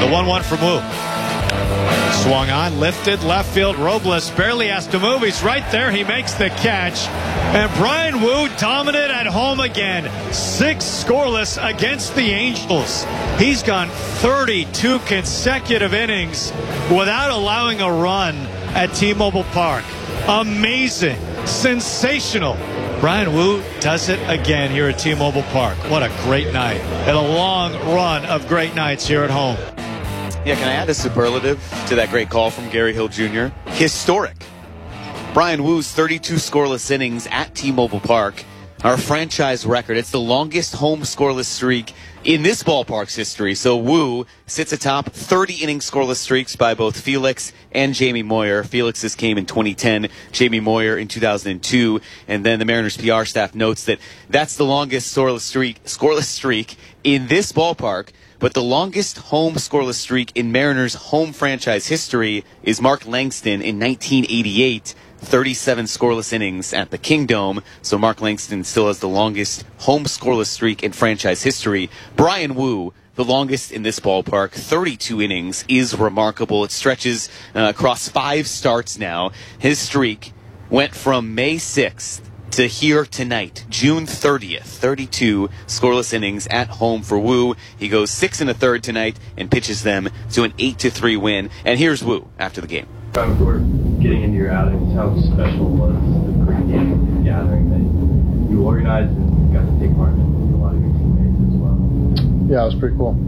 The 1-1 from Wu. Swung on, lifted, left field. Robles barely has to move. He's right there. He makes the catch. And Bryan Woo dominant at home again. 6 scoreless against the Angels. He's gone 32 consecutive innings without allowing a run at T-Mobile Park. Amazing. Sensational. Bryan Woo does it again here at T-Mobile Park. What a great night. And a long run of great nights here at home. Yeah, can I add a superlative to that great call from Gary Hill Jr.? Historic. Bryan Woo's 32 scoreless innings at T-Mobile Park are a franchise record. It's the longest home scoreless streak in this ballpark's history. So Woo sits atop 30-inning scoreless streaks by both Felix and Jamie Moyer. Felix's came in 2010, Jamie Moyer in 2002. And then the Mariners PR staff notes that that's the longest scoreless streak in this ballpark. But the longest home scoreless streak in Mariners home franchise history is Mark Langston in 1988, 37 scoreless innings at the Kingdome. So Mark Langston still has the longest home scoreless streak in franchise history. Bryan Woo, the longest in this ballpark, 32 innings, is remarkable. It stretches across 5 starts now. His streak went from May 6th to here tonight, June 30th, 32 scoreless innings at home for Woo. He goes 6 1/3 tonight and pitches them to an 8-3 win. And here's Woo after the game. Before getting into your outings, how special was the pre-game gathering that you organized and got to take part in with a lot of your teammates as well? Yeah, it was pretty cool.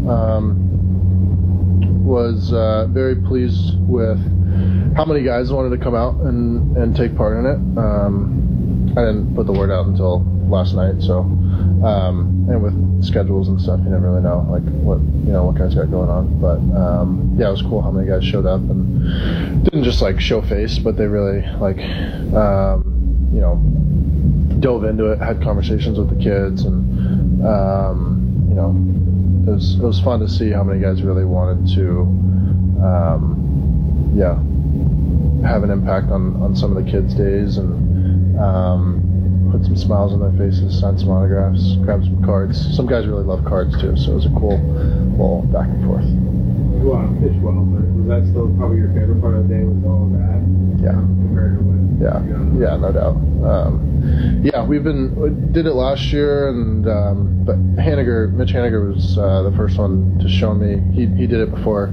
Was very pleased with how many guys wanted to come out and take part in it. I didn't put the word out until last night, so and with schedules and stuff, you never really know what guys got going on. But yeah, it was cool how many guys showed up and didn't just show face, but they really dove into it, had conversations with the kids, and it was fun to see how many guys really wanted to have an impact on some of the kids' days and put some smiles on their faces, sign some autographs, grab some cards. Some guys really love cards too, so it was a cool little back and forth. You want to pitch well, but was that still probably your favorite part of the day, was all of that? Yeah. Compared to what? Yeah, no doubt. We did it last year, and but Mitch Haniger was the first one to show me. He did it before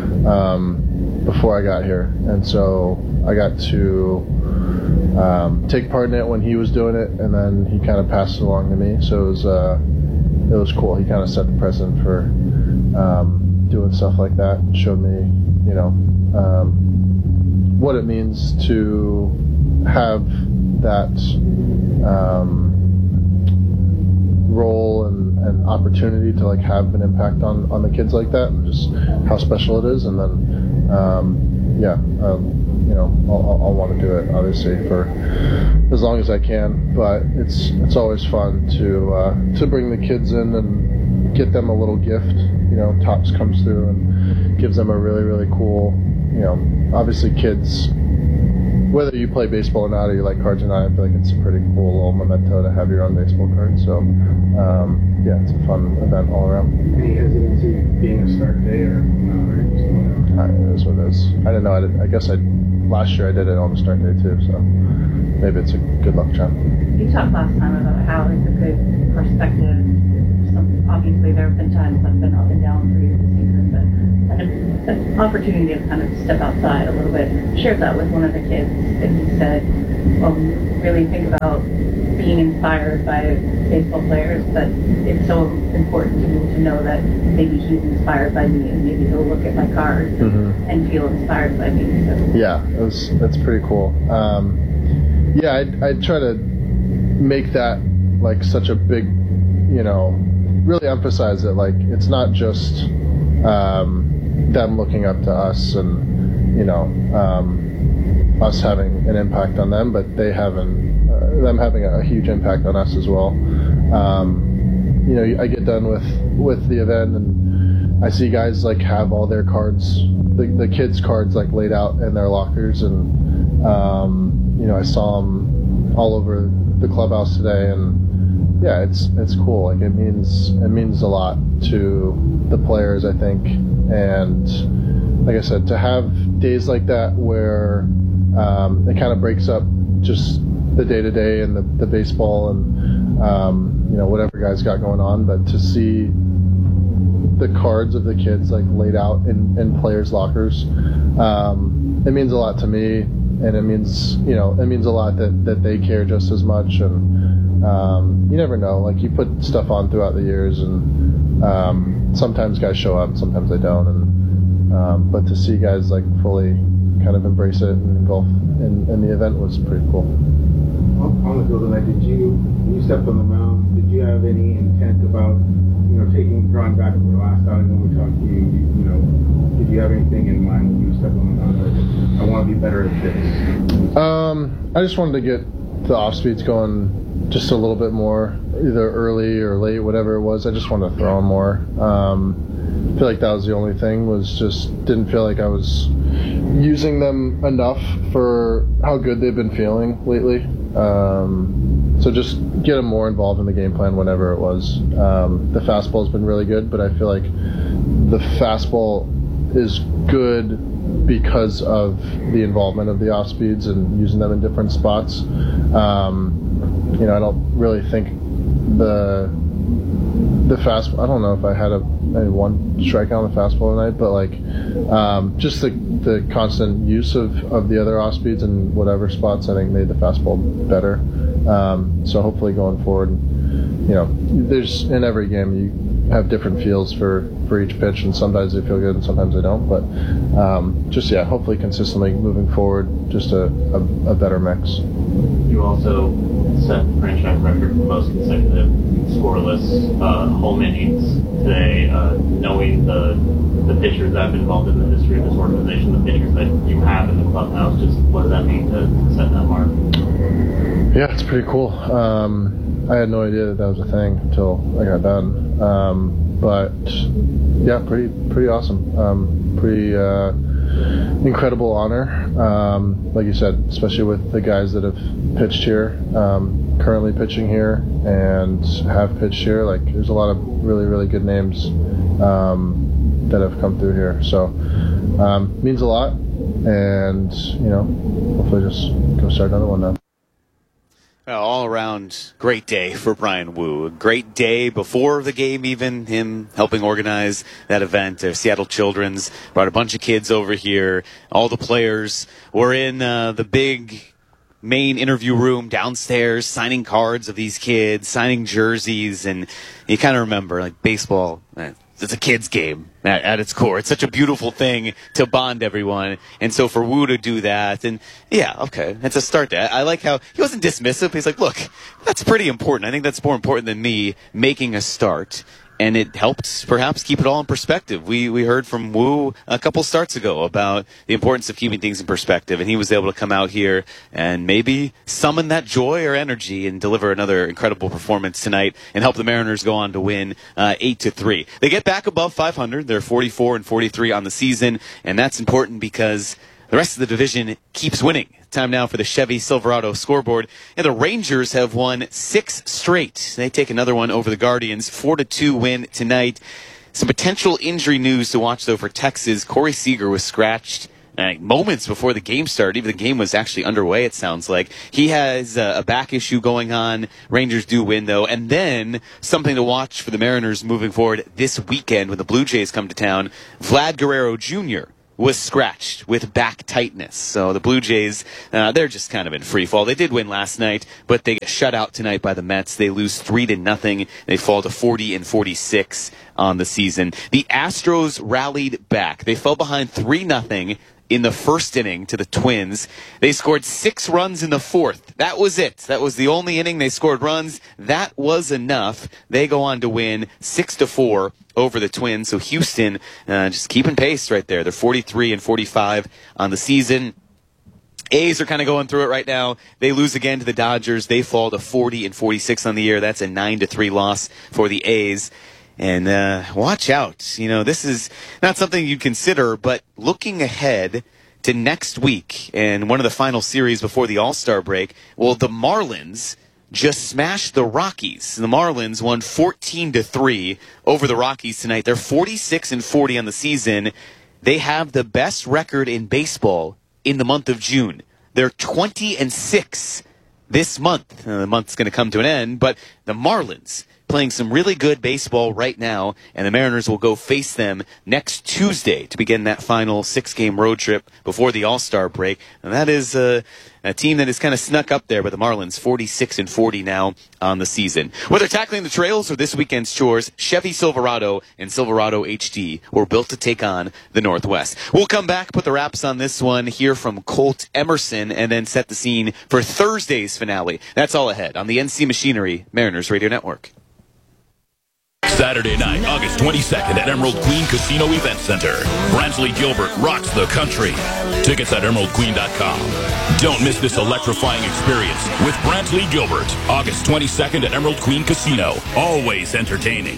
I got here, and so I got to take part in it when he was doing it, and then he kind of passed it along to me. So it was cool. He kind of set the precedent for doing stuff like that, and showed me, what it means to have that role and opportunity to have an impact on the kids like that, and just how special it is. And then I'll want to do it obviously for as long as I can, but it's always fun to bring the kids in and get them a little gift. Topps comes through and gives them a really, really cool, obviously kids, whether you play baseball or not, or you like cards or not, I feel like it's a pretty cool little memento to have your own baseball card. So it's a fun event all around. Any hesitancy being a start day or not? It is what it is. I didn't know. I guess last year I did it on the start day too, so maybe it's a good luck charm. You talked last time about how it's a good perspective. Obviously, there have been times I've been up and down for you this season, but an opportunity to kind of step outside a little bit. Shared that with one of the kids, and he said, really think about being inspired by baseball players, but it's so important to me to know that maybe he's inspired by me, and maybe he'll look at my cards and feel inspired by me. So. Yeah, that's pretty cool. I'd try to make that such a big, really emphasize that it's not just them looking up to us and us having an impact on them, but them having a huge impact on us as well. I get done with the event and I see guys have all their cards, the kids' cards laid out in their lockers, and I saw them all over the clubhouse today, and yeah, it's cool. Like it means a lot to the players, I think, and like I said, to have days like that where it kind of breaks up just the day to day and the baseball and whatever guys got going on, but to see the cards of the kids like laid out in players' lockers, it means a lot to me, and it means a lot that they care just as much. And you never know, like you put stuff on throughout the years, and sometimes guys show up, sometimes they don't, and but to see guys like fully kind of embrace it and engulf in the event was pretty cool. On the field tonight, when you stepped on the mound, did you have any intent about drawing back from the last outing when we talked to you? Did you have anything in mind when you stepped on the mound? Like, I want to be better at this. I just wanted to get the off speeds going just a little bit more, either early or late, whatever it was. I just wanted to throw them more. I feel like that was the only thing. Didn't feel like I was using them enough for how good they've been feeling lately. So just get them more involved in the game plan whenever it was. The fastball's been really good, but I feel like the fastball is good because of the involvement of the off speeds and using them in different spots. I don't really think the fastball. I don't know if I had maybe one strikeout on the fastball tonight, but like just the constant use of the other off speeds in whatever spots I think made the fastball better. So hopefully going forward, there's in every game you have different feels for each pitch, and sometimes they feel good and sometimes they don't. But hopefully consistently moving forward, just a better mix. You also set the franchise record for most consecutive scoreless home innings today. Knowing the pitchers that have been involved in the history of this organization, the pitchers that you have in the clubhouse, just what does that mean to set that mark? Yeah, it's pretty cool. I had no idea that was a thing until I got done. But yeah, pretty awesome. Pretty incredible honor. Like you said, especially with the guys that have pitched here, currently pitching here, and have pitched here. Like, there's a lot of really, really good names that have come through here. So means a lot, and hopefully just go start another one now. All around great day for Bryan Woo. A great day before the game, even him helping organize that event. Seattle Children's brought a bunch of kids over here. All the players were in the big main interview room downstairs, signing cards of these kids, signing jerseys, and you kind of remember, like, baseball, it's a kid's game at its core. It's such a beautiful thing to bond everyone. And so for Woo to do that, and yeah, okay, it's a start to I like how he wasn't dismissive. He's like, look, that's pretty important. I think that's more important than me making a start. And it helped perhaps keep it all in perspective. We heard from Woo a couple starts ago about the importance of keeping things in perspective, and he was able to come out here and maybe summon that joy or energy and deliver another incredible performance tonight and help the Mariners go on to win 8-3. They get back above 500. They're 44-43 on the season, and that's important because the rest of the division keeps winning. Time now for the Chevy Silverado scoreboard. And the Rangers have won 6 straight. They take another one over the Guardians. 4-2 win tonight. Some potential injury news to watch, though, for Texas. Corey Seager was scratched moments before the game started. Even the game was actually underway, it sounds like. He has a back issue going on. Rangers do win, though. And then something to watch for the Mariners moving forward this weekend when the Blue Jays come to town. Vlad Guerrero Jr. was scratched with back tightness. So the Blue Jays, they're just kind of in free fall. They did win last night, but they get shut out tonight by the Mets. They lose 3-0. They fall to 40-46 on the season. The Astros rallied back. They fell behind 3-0 in the first inning to the Twins. They scored 6 runs in the fourth. That was it. That was the only inning they scored runs. That was enough. They go on to win 6-4 over the Twins. So Houston just keeping pace right there. They're 43-45 on the season. A's are kind of going through it right now. They lose again to the Dodgers. They fall to 40-46 on the year. That's a 9-3 loss for the A's. And watch out. This is not something you'd consider, but looking ahead to next week and one of the final series before the All-Star break, well, the Marlins just smashed the Rockies. The Marlins won 14-3 over the Rockies tonight. They're 46-40 on the season. They have the best record in baseball in the month of June. They're 20-6 this month. The month's going to come to an end, but the Marlins playing some really good baseball right now, and the Mariners will go face them next Tuesday to begin that final 6-game road trip before the All-Star break. And that is a team that is kind of snuck up there, but the Marlins 46-40 now on the season. Whether tackling the trails or this weekend's chores, Chevy Silverado and Silverado HD were built to take on the Northwest. We'll come back, put the wraps on this one, hear from Colt Emerson, and then set the scene for Thursday's finale. That's all ahead on the NC Machinery Mariners Radio Network. Saturday night, August 22nd at Emerald Queen Casino Event Center. Brantley Gilbert rocks the country. Tickets at emeraldqueen.com. Don't miss this electrifying experience with Brantley Gilbert. August 22nd at Emerald Queen Casino. Always entertaining.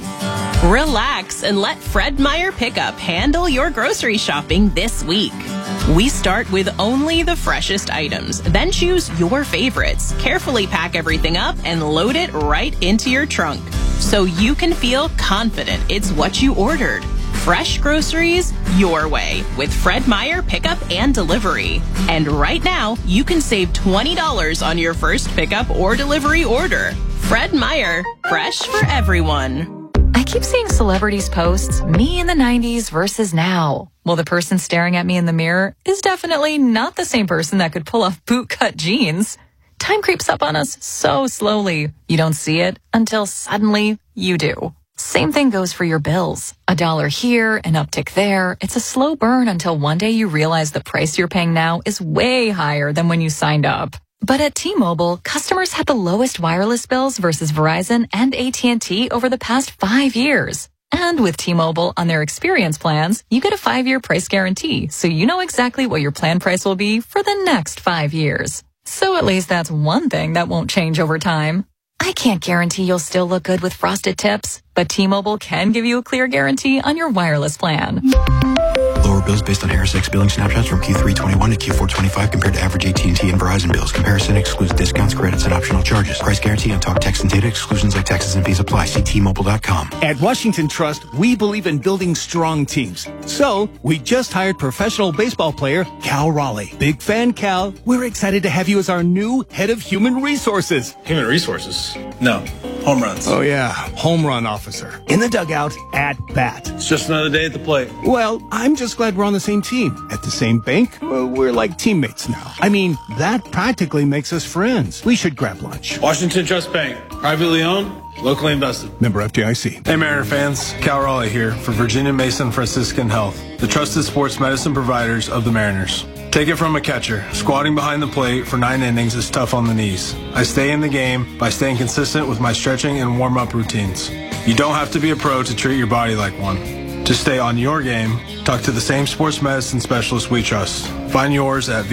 Relax and let Fred Meyer Pickup handle your grocery shopping this week. We start with only the freshest items, then choose your favorites. Carefully pack everything up and load it right into your trunk, so you can feel confident it's what you ordered. Fresh groceries your way with Fred Meyer Pickup and Delivery. And right now, you can save $20 on your first pickup or delivery order. Fred Meyer, fresh for everyone. I keep seeing celebrities post me in the 90s versus now. Well, the person staring at me in the mirror is definitely not the same person that could pull off bootcut jeans. Time creeps up on us so slowly. You don't see it until suddenly you do. Same thing goes for your bills. $1 here, an uptick there. It's a slow burn until one day you realize the price you're paying now is way higher than when you signed up. But at T-Mobile, customers had the lowest wireless bills versus Verizon and AT&T over the past 5 years. And with T-Mobile on their experience plans, you get a 5-year price guarantee, so you know exactly what your plan price will be for the next 5 years. So at least that's one thing that won't change over time. I can't guarantee you'll still look good with frosted tips, but T-Mobile can give you a clear guarantee on your wireless plan. Lower bills based on Harris X billing snapshots from Q3 21 to Q4 25 compared to average AT&T and Verizon bills. Comparison excludes discounts, credits, and optional charges. Price guarantee on talk, text, and data exclusions like taxes and fees apply. See T-Mobile.com. At Washington Trust, we believe in building strong teams. So, we just hired professional baseball player Cal Raleigh. Big fan, Cal. We're excited to have you as our new head of human resources. Human resources? No. Home runs. Oh, yeah. Home run officer. In the dugout, at bat. It's just another day at the plate. Well, I'm just glad we're on the same team. At the same bank, we're like teammates now. I mean, that practically makes us friends. We should grab lunch. Washington Trust Bank. Privately owned, locally invested. Member FDIC. Hey, Mariner fans. Cal Raleigh here for Virginia Mason Franciscan Health, the trusted sports medicine providers of the Mariners. Take it from a catcher. Squatting behind the plate for 9 innings is tough on the knees. I stay in the game by staying consistent with my stretching and warm-up routines. You don't have to be a pro to treat your body like one. To stay on your game, talk to the same sports medicine specialist we trust. Find yours at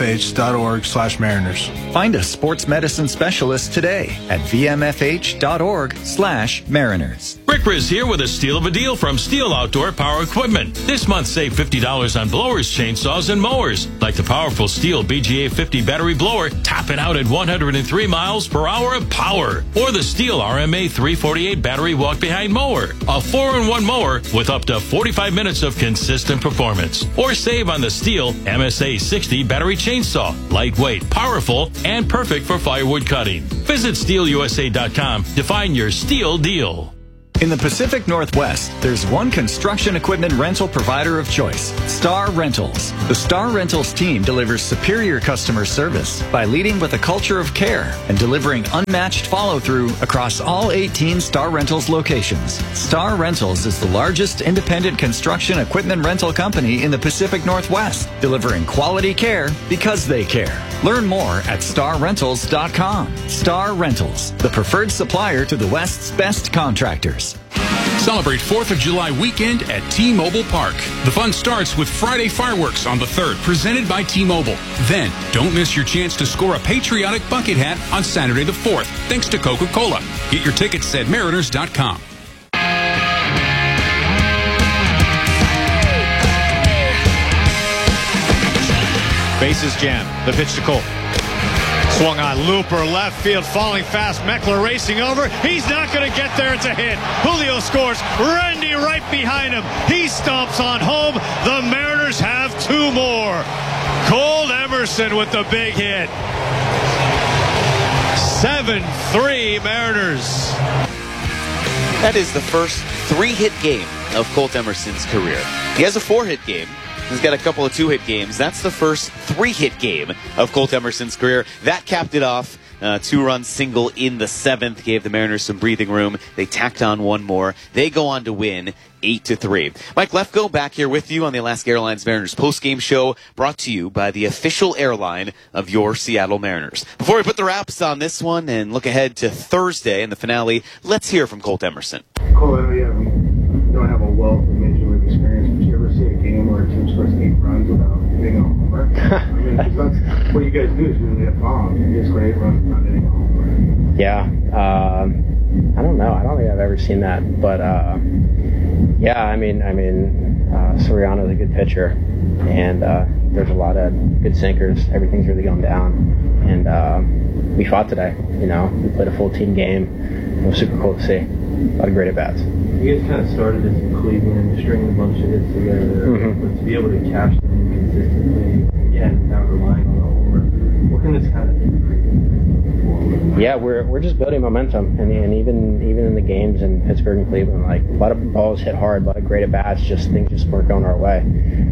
vmfh.org/Mariners. Find a sports medicine specialist today at vmfh.org/Mariners. Rick Riz here with a steal of a deal from Steel Outdoor Power Equipment. This month, save $50 on blowers, chainsaws, and mowers. Like the powerful Steel BGA 50 battery blower, top it out at 103 miles per hour of power. Or the Steel RMA 348 battery walk-behind mower. A 4-in-1 mower with up to 45 minutes of consistent performance. Or save on the Steel MSA 60 battery chainsaw. Lightweight, powerful, and perfect for firewood cutting. Visit SteelUSA.com to find your Steel deal. In the Pacific Northwest, there's one construction equipment rental provider of choice, Star Rentals. The Star Rentals team delivers superior customer service by leading with a culture of care and delivering unmatched follow-through across all 18 Star Rentals locations. Star Rentals is the largest independent construction equipment rental company in the Pacific Northwest, delivering quality care because they care. Learn more at starrentals.com. Star Rentals, the preferred supplier to the West's best contractors. Celebrate 4th of July weekend at T-Mobile Park. The fun starts with Friday fireworks on the 3rd, presented by T-Mobile. Then, don't miss your chance to score a patriotic bucket hat on Saturday the 4th, thanks to Coca-Cola. Get your tickets at Mariners.com. Bases jammed. The pitch to Cole. Swung on, looper, left field, falling fast. Meckler racing over. He's not going to get there. It's a hit. Julio scores. Randy right behind him. He stomps on home. The Mariners have 2 more. Cole Emerson with the big hit. 7-3 Mariners. That is the first 3-hit game of Colt Emerson's career. He has a 4-hit game. He's got a couple of 2-hit games. That's the first 3-hit game of Colt Emerson's career. That capped it off. 2-run single in the 7th gave the Mariners some breathing room. They tacked on 1 more. They go on to win 8-3. Mike Lefko back here with you on the Alaska Airlines Mariners postgame show, brought to you by the official airline of your Seattle Mariners. Before we put the wraps on this one and look ahead to Thursday and the finale, let's hear from Colt Emerson. Cole, I don't have a wealth of Major League experience, but you ever see a game where a team scores 8 runs without hitting a homer? I mean, 'cause that's what you guys do is usually hit bombs. You just score 8 runs without hitting a homer. Yeah. I don't know. I don't think I've ever seen that, but yeah. I mean, Soriano's a good pitcher, and there's a lot of good sinkers. Everything's really going down, and we fought today. You know, we played a full team game. It was super cool to see. A lot of great at-bats. You guys kind of started this in Cleveland, stringing a bunch of hits together, but to be able to catch them consistently, again, without relying on the homer, what can this kind of do for you? Yeah, we're just building momentum, and even in the games in Pittsburgh and Cleveland, like a lot of balls hit hard, a lot of great at-bats, just things just weren't going our way.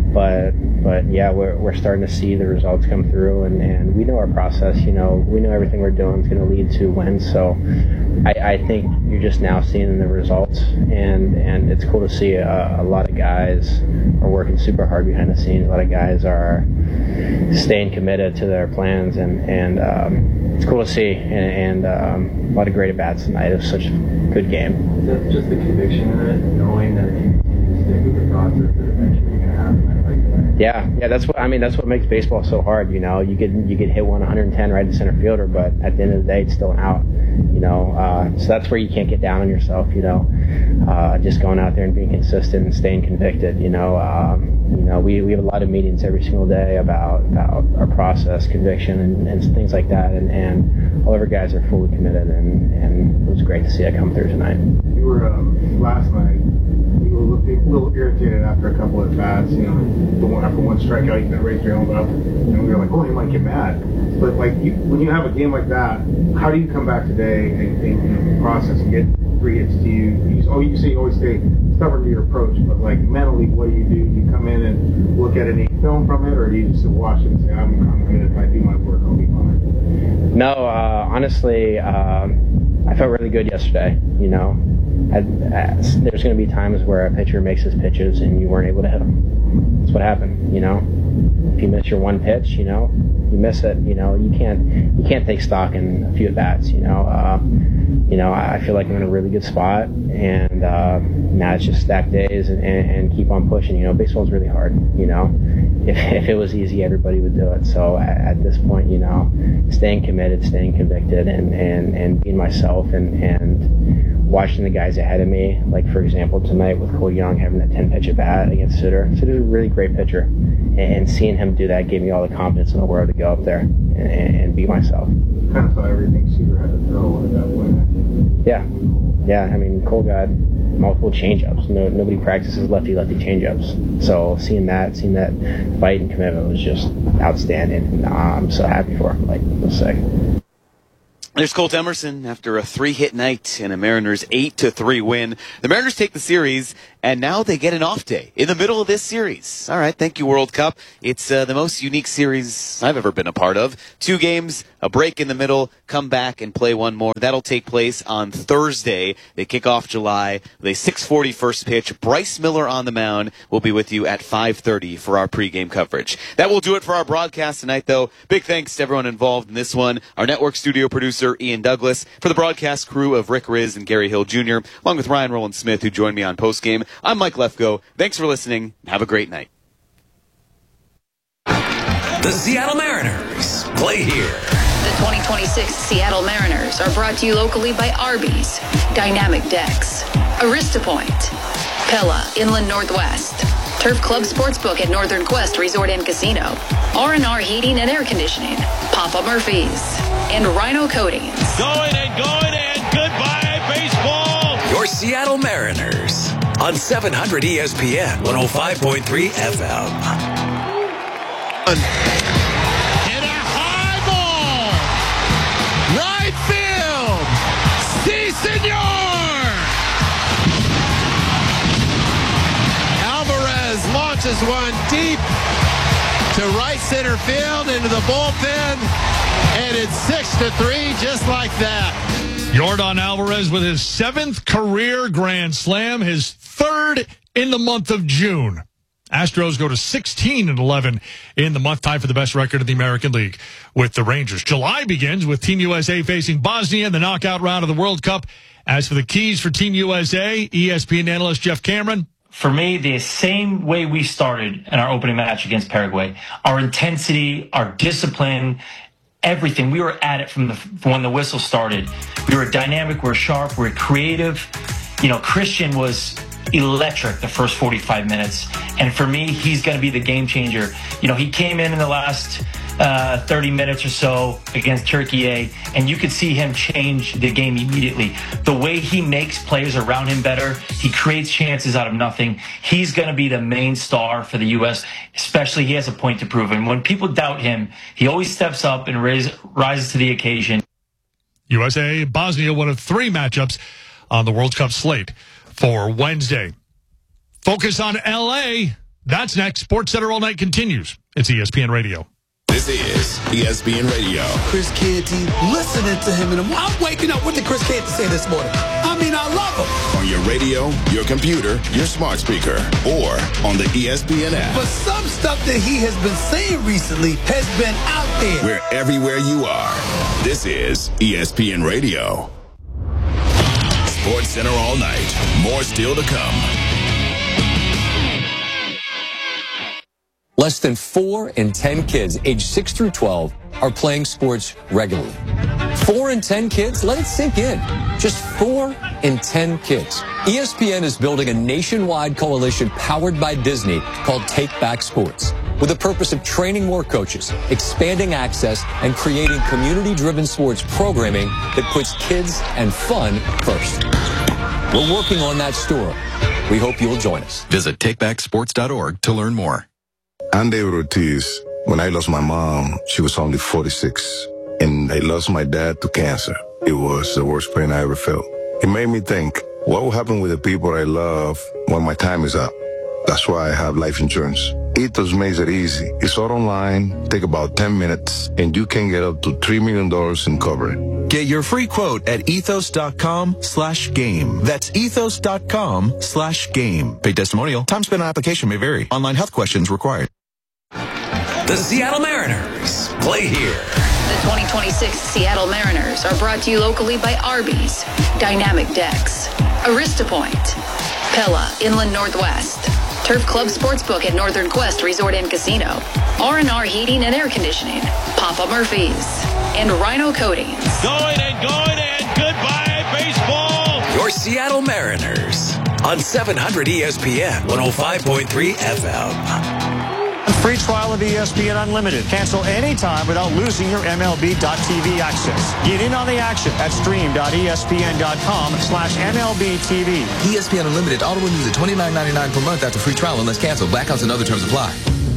But yeah, we're starting to see the results come through, and we know our process. You know, we know everything we're doing is going to lead to wins. So I think you're just now seeing the results, and it's cool to see a lot of guys are working super hard behind the scenes. A lot of guys are staying committed to their plans, and it's cool to see, and a lot of great at-bats tonight. It was such a good game. Is that just the conviction in it, knowing that if you continue to stick with the process, that eventually you're going to have a night like tonight? Yeah, that's what makes baseball so hard. You know, you could hit 110 right to center fielder, but at the end of the day, it's still an out. You know, so that's where you can't get down on yourself. You know, just going out there and being consistent and staying convicted. You know, we have a lot of meetings every single day about our process, conviction, and things like that. And all of our guys are fully committed, and it was great to see that come through tonight. You were last night. You were a little irritated after a couple of bats. You know, after one strikeout, you kind of raised your own up, and we were like, "Oh, you might get mad." But like, when you have a game like that, how do you come back today and process and get 3 hits to you? You say you always stay stubborn to your approach, but like mentally, what do? You come in and look at any film from it, or do you just watch it and say, "I'm good. If I do my work, I'll be fine"? No, honestly, I felt really good yesterday. You know, there's going to be times where a pitcher makes his pitches and you weren't able to hit them. That's what happened. You know, if you miss your one pitch, you know, you miss it. You know, you can't take stock in a few at bats. You know, I feel like I'm in a really good spot, and now it's just stack days and keep on pushing. You know, baseball's really hard. You know, if it was easy, everybody would do it. So at this point, you know, staying committed, staying convicted, and being myself, and watching the guys ahead of me, like for example tonight with Cole Young having that 10-pitch at bat against Suter. Suter's a really great pitcher, and seeing him do that gave me all the confidence in the world to go up there and be myself. Kind of saw everything Suter had to throw at that point. Yeah. I mean, Cole got multiple changeups. Nobody practices lefty changeups. So seeing that fight and commitment was just outstanding. And I'm so happy for him. Like, it was sick. There's Colt Emerson after a 3-hit night and a Mariners 8-3 win. The Mariners take the series, and now they get an off day in the middle of this series. All right, thank you, World Cup. It's the most unique series I've ever been a part of. 2 games, a break in the middle, come back and play one more. That'll take place on Thursday. They kick off July with a 6:40 first pitch. Bryce Miller on the mound. We'll be with you at 5:30 for our pregame coverage. That will do it for our broadcast tonight, though. Big thanks to everyone involved in this one. Our network studio producer, Ian Douglas, for the broadcast crew of Rick Riz and Gary Hill Jr., along with Ryan Rowland-Smith, who joined me on postgame. I'm Mike Lefko. Thanks for listening. Have a great night. The Seattle Mariners play here. The 2026 Seattle Mariners are brought to you locally by Arby's, Dynamic Decks, Arista Point, Pella Inland Northwest, Turf Club Sportsbook at Northern Quest Resort and Casino, R&R Heating and Air Conditioning, Papa Murphy's, and Rhino Coatings. Going and goodbye, baseball. Your Seattle Mariners on 700 ESPN, 105.3 FM. Hit a high ball. Right field. Si, senor. Alvarez launches one deep to right center field into the bullpen. And it's 6-3 just like that. Yordan Alvarez with his 7th career grand slam, his 3rd in the month of June. Astros go to 16-11 in the month, tied for the best record in the American League with the Rangers. July begins with Team USA facing Bosnia in the knockout round of the World Cup. As for the keys for Team USA, ESPN analyst Jeff Cameron. For me, the same way we started in our opening match against Paraguay, our intensity, our discipline, everything. We were at it from when the whistle started. We were dynamic, we were sharp, we were creative. You know, Christian was electric the first 45 minutes. And for me, he's going to be the game changer. You know, he came in the last 30 minutes or so against Turkey A, and you could see him change the game immediately. The way he makes players around him better, he creates chances out of nothing. He's going to be the main star for the U.S., especially he has a point to prove. And when people doubt him, he always steps up and rises to the occasion. USA, Bosnia, one of 3 matchups on the World Cup slate for Wednesday. Focus on L.A. That's next. SportsCenter All Night continues. It's ESPN Radio. This is ESPN Radio. Chris Canty, listening to him, and I'm waking up. What did Chris Canty say this morning? I mean, I love him. On your radio, your computer, your smart speaker, or on the ESPN app. But some stuff that he has been saying recently has been out there. We're everywhere you are. This is ESPN Radio. SportsCenter All Night. More still to come. Less than 4 in 10 kids aged 6 through 12 are playing sports regularly. 4 in 10 kids? Let it sink in. Just 4 in 10 kids. ESPN is building a nationwide coalition powered by Disney called Take Back Sports, with the purpose of training more coaches, expanding access, and creating community-driven sports programming that puts kids and fun first. We're working on that story. We hope you'll join us. Visit takebacksports.org to learn more. I'm David Ortiz. When I lost my mom, she was only 46, and I lost my dad to cancer. It was the worst pain I ever felt. It made me think, what will happen with the people I love when my time is up? That's why I have life insurance. Ethos makes it easy. It's all online, take about 10 minutes, and you can get up to $3 million in coverage. Get your free quote at ethos.com/game. That's ethos.com/game. Paid testimonial. Time spent on application may vary. Online health questions required. The Seattle Mariners play here. The 2026 Seattle Mariners are brought to you locally by Arby's, Dynamic Decks, Arista Point, Pella Inland Northwest, Turf Club Sportsbook at Northern Quest Resort and Casino, R&R Heating and Air Conditioning, Papa Murphy's, and Rhino Coatings. Going and goodbye, baseball. Your Seattle Mariners on 700 ESPN, 105.3 FM. Free trial of ESPN Unlimited. Cancel anytime without losing your MLB.TV access. Get in on the action at stream.espn.com/MLBTV. ESPN Unlimited auto renews at $29.99 per month after free trial unless canceled. Blackouts and other terms apply.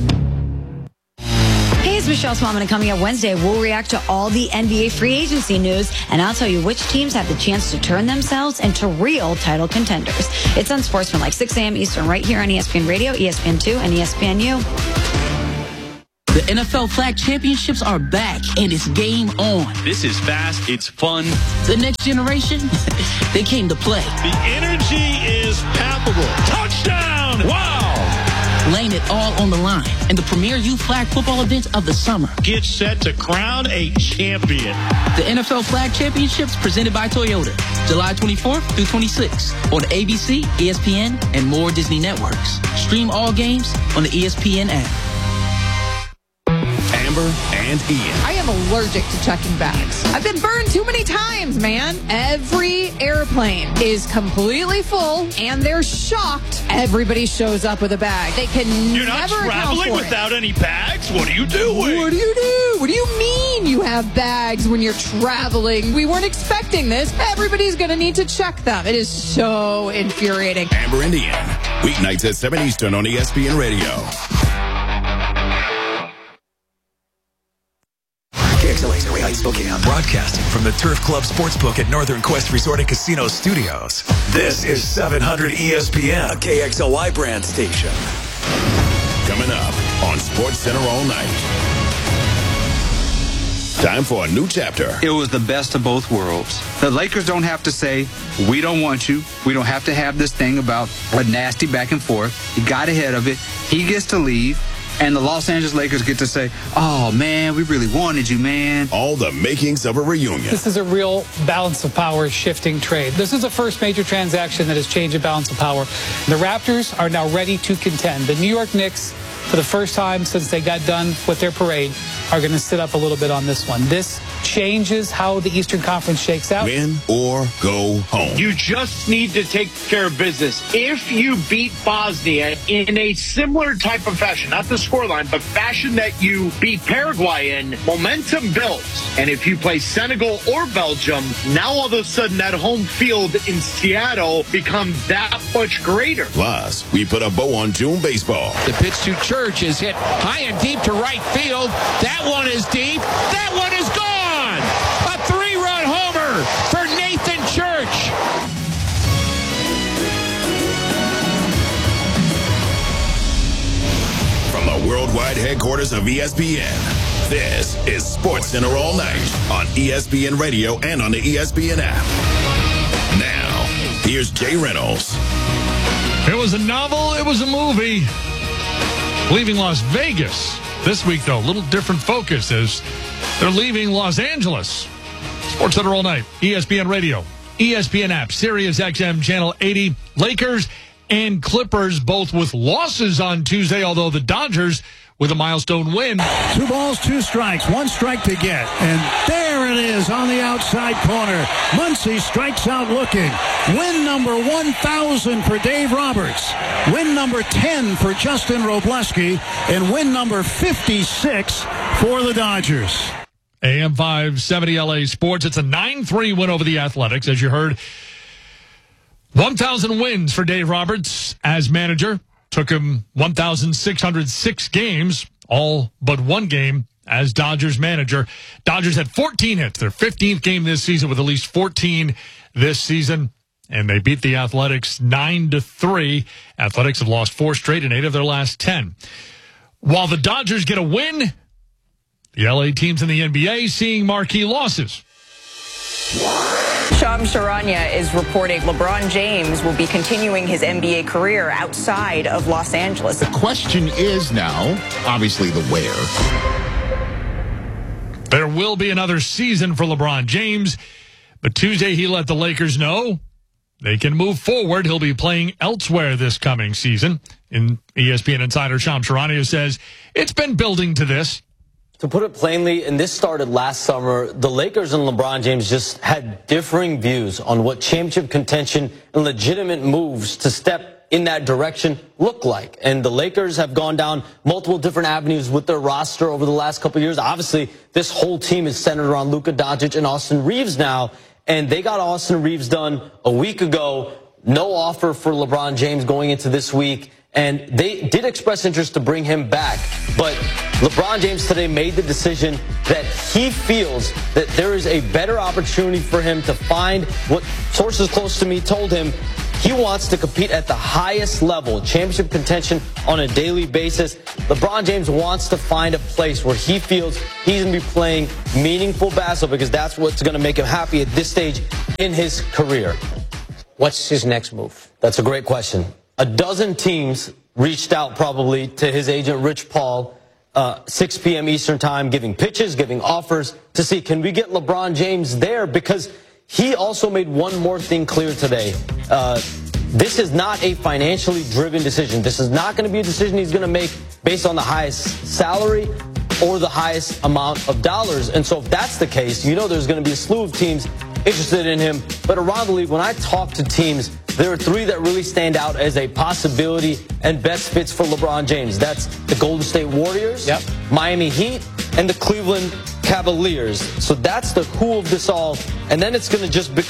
Hey, it's Michelle Smallman, and coming up Wednesday, we'll react to all the NBA free agency news, and I'll tell you which teams have the chance to turn themselves into real title contenders. It's Unsportsmanlike, 6 a.m. Eastern, right here on ESPN Radio, ESPN2, and ESPNU. The NFL Flag Championships are back, and it's game on. This is fast. It's fun. The next generation, they came to play. The energy is palpable. Touchdown! Wow! Laying it all on the line in the premier youth flag football event of the summer. Get set to crown a champion. The NFL Flag Championships presented by Toyota, July 24th through 26th on ABC, ESPN, and more Disney networks. Stream all games on the ESPN app. Amber and Ian. I am allergic to checking bags. I've been burned too many times, man. Every airplane is completely full, and they're shocked everybody shows up with a bag. They can You're not never traveling without any bags? What are you doing? What do you do? What do you mean you have bags when you're traveling? We weren't expecting this. Everybody's going to need to check them. It is so infuriating. Amber and Ian, weeknights at 7 Eastern on ESPN Radio. KXLA's Area Spokane, broadcasting from the Turf Club Sportsbook at Northern Quest Resort and Casino Studios. This is 700 ESPN, a KXLY brand station. Coming up on Sports Center all night. Time for a new chapter. It was the best of both worlds. The Lakers don't have to say, we don't want you. We don't have to have this thing about a nasty back and forth. He got ahead of it. He gets to leave. And the Los Angeles Lakers get to say, oh, man, we really wanted you, man. All the makings of a reunion. This is a real balance of power shifting trade. This is the first major transaction that has changed the balance of power. The Raptors are now ready to contend. The New York Knicks, for the first time since they got done with their parade, are going to sit up a little bit on this one. This changes how the Eastern Conference shakes out. Win or go home. You just need to take care of business. If you beat Bosnia in a similar type of fashion, not the scoreline, but fashion that you beat Paraguay in, momentum builds. And if you play Senegal or Belgium, now all of a sudden that home field in Seattle becomes that much greater. Plus, we put a bow on June baseball. The pitch to Church is hit high and deep to right field. That one is deep. That one is gone. A 3-run homer for Nathan Church. From the worldwide headquarters of ESPN, this is Sports Center all night on ESPN Radio and on the ESPN app. Now, here's Jay Reynolds. It was a novel. It was a movie. Leaving Las Vegas. This week, though, a little different focus as they're leaving Los Angeles. Sports Center all night. ESPN Radio, ESPN app, Sirius XM Channel 80. Lakers and Clippers both with losses on Tuesday, although the Dodgers with a milestone win. 2 balls, 2 strikes, 1 strike to get. And there it is on the outside corner. Muncy strikes out looking. Win number 1,000 for Dave Roberts. Win number 10 for Justin Robleski. And win number 56 for the Dodgers. AM 570 LA Sports. It's a 9-3 win over the Athletics, as you heard. 1,000 wins for Dave Roberts as manager. Took him 1,606 games, all but one game as Dodgers manager. Dodgers had 14 hits, their 15th game this season with at least 14 this season. And they beat the Athletics 9-3. Athletics have lost 4 straight in 8 of their last 10. While the Dodgers get a win, the LA teams in the NBA seeing marquee losses. Shams Charania is reporting LeBron James will be continuing his NBA career outside of Los Angeles. The question is now, obviously, the where. There will be another season for LeBron James, but Tuesday he let the Lakers know they can move forward. He'll be playing elsewhere this coming season. And ESPN insider Shams Charania says it's been building to this. To put it plainly, and this started last summer, the Lakers and LeBron James just had differing views on what championship contention and legitimate moves to step in that direction look like. And the Lakers have gone down multiple different avenues with their roster over the last couple of years. Obviously, this whole team is centered around Luka Doncic and Austin Reeves now, and they got Austin Reeves done a week ago. No offer for LeBron James going into this week. And they did express interest to bring him back. But LeBron James today made the decision that he feels that there is a better opportunity for him to find what sources close to me told him. He wants to compete at the highest level, championship contention on a daily basis. LeBron James wants to find a place where he feels he's going to be playing meaningful basketball because that's what's going to make him happy at this stage in his career. What's his next move? That's a great question. A dozen teams reached out probably to his agent, Rich Paul, 6 p.m. Eastern time, giving pitches, giving offers to see, can we get LeBron James there? Because he also made one more thing clear today. This is not a financially driven decision. This is not going to be a decision he's going to make based on the highest salary. or the highest amount of dollars. And so if that's the case, you know there's going to be a slew of teams interested in him. But around the league, when I talk to teams, there are three that really stand out as a possibility and best fits for LeBron James. That's the Golden State Warriors, Miami Heat, and the Cleveland Cavaliers. So that's the who of this all. And then it's going to just become